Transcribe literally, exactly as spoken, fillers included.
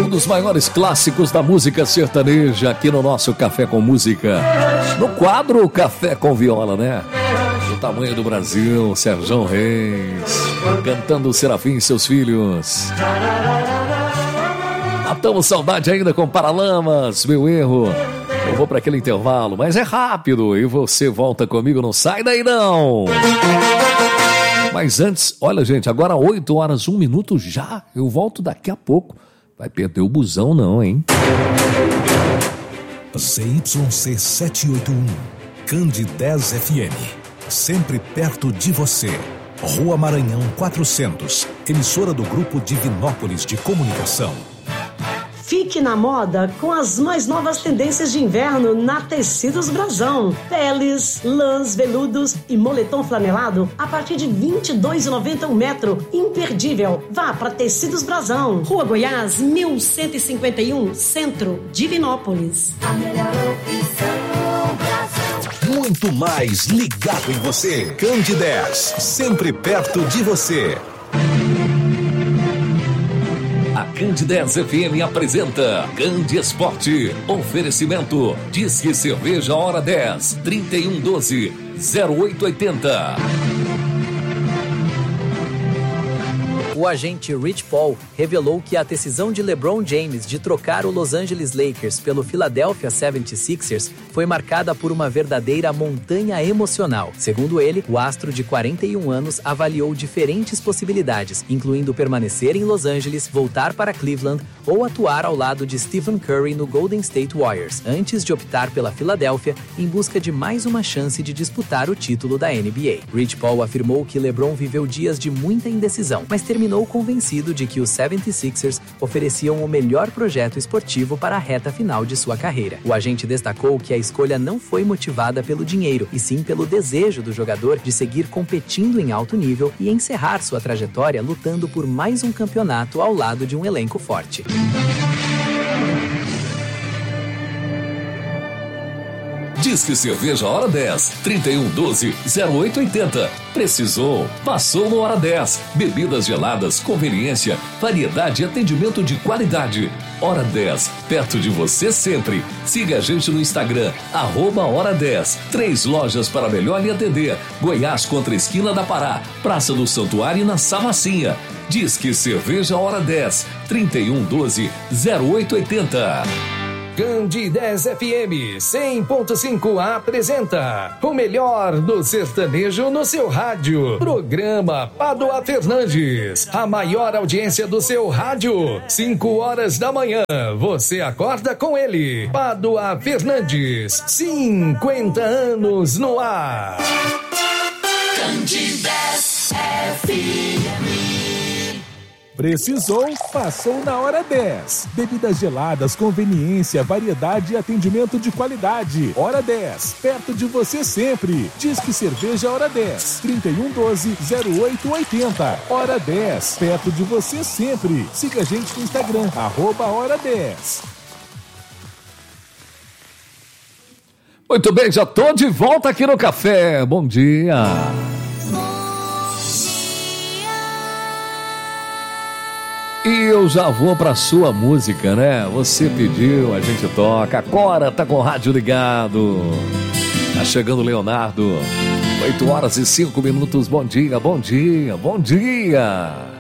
Um dos maiores clássicos da música sertaneja aqui no nosso Café com Música. No quadro Café com Viola, né? Do tamanho do Brasil, Serjão Reis, cantando Serafim e seus filhos. Matamos saudade ainda com Paralamas, meu erro. Eu vou para aquele intervalo, mas é rápido e você volta comigo, não sai daí não. Mas antes, olha gente, agora oito horas, um minuto já, eu volto daqui a pouco. Vai perder o busão não, hein? Z Y C setecentos e oitenta e um, Candidez F M, sempre perto de você. Rua Maranhão quatrocentos, emissora do Grupo Divinópolis de Comunicação. Fique na moda com as mais novas tendências de inverno na Tecidos Brasão. Peles, lãs, veludos e moletom flanelado a partir de vinte e dois reais e noventa centavos o metro. Imperdível. Vá para Tecidos Brasão. Rua Goiás, mil cento e cinquenta e um, Centro, Divinópolis. A melhor opção, Brasão. Muito mais ligado em você. Candidez, sempre perto de você. A Candidez F M apresenta Candi Esporte. Oferecimento Disque Cerveja Hora dez, trinta e um doze, zero oito oitenta. O agente Rich Paul revelou que a decisão de LeBron James de trocar o Los Angeles Lakers pelo Philadelphia setenta e seis ers foi marcada por uma verdadeira montanha emocional. Segundo ele, o astro de quarenta e um anos avaliou diferentes possibilidades, incluindo permanecer em Los Angeles, voltar para Cleveland ou atuar ao lado de Stephen Curry no Golden State Warriors, antes de optar pela Filadélfia em busca de mais uma chance de disputar o título da N B A. Rich Paul afirmou que LeBron viveu dias de muita indecisão, mas terminou Terminou convencido de que os setenta e seis ers ofereciam o melhor projeto esportivo para a reta final de sua carreira. O agente destacou que a escolha não foi motivada pelo dinheiro, e sim pelo desejo do jogador de seguir competindo em alto nível e encerrar sua trajetória lutando por mais um campeonato ao lado de um elenco forte. Disque Cerveja Hora dez, trinta e um doze, zero oito oitenta. Precisou? Passou no Hora dez. Bebidas geladas, conveniência, variedade e atendimento de qualidade. Hora dez, perto de você sempre. Siga a gente no Instagram, arroba Hora dez. Três lojas para melhor lhe atender. Goiás contra a esquina da Pará, Praça do Santuário e na Samacinha. Disque Cerveja Hora dez, trinta e um doze, zero oito oitenta. Candidez F M cem ponto cinco apresenta o melhor do sertanejo no seu rádio. Programa Padua Fernandes, a maior audiência do seu rádio. cinco horas da manhã, você acorda com ele. Padua Fernandes, cinquenta anos no ar. Candidez F M. Precisou? Passou na Hora dez. Bebidas geladas, conveniência, variedade e atendimento de qualidade. Hora dez, perto de você sempre. Disque Cerveja Hora dez, trinta e um doze, zero oito oitenta. Hora dez, perto de você sempre. Siga a gente no Instagram, arroba Hora dez. Muito bem, já tô de volta aqui no Café. Bom dia. E eu já vou pra sua música, né? Você pediu, a gente toca. A Cora tá com o rádio ligado. Tá chegando o Leonardo. oito horas e cinco minutos. Bom dia, bom dia, bom dia.